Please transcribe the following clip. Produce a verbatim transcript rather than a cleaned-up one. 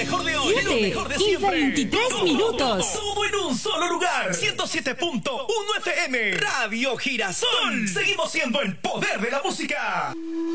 mejor de hoy, lo mejor de siempre. Y veintitrés todo, minutos. Todo, todo en un solo lugar. ciento siete punto uno F M. Radio Girasol. Seguimos siendo el poder de la música.